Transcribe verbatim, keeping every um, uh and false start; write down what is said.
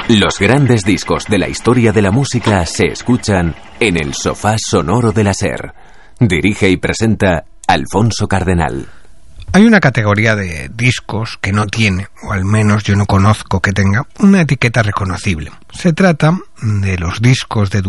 Los grandes discos de la historia de la música se escuchan en el sofá sonoro de la SER. Dirige y presenta Alfonso Cardenal. Hay una categoría de discos que no tiene, o al menos yo no conozco que tenga, una etiqueta reconocible. Se trata de los discos de